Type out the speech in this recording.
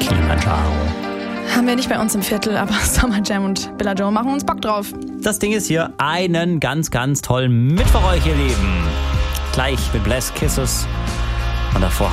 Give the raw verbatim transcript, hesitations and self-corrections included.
Kilimanjaro. Haben wir nicht bei uns im Viertel, aber Summer Jam und Bella Joe machen uns Bock drauf. Das Ding ist hier einen ganz, ganz tollen Mittwoch euch, ihr Lieben. Gleich mit Bless Kisses. Und davor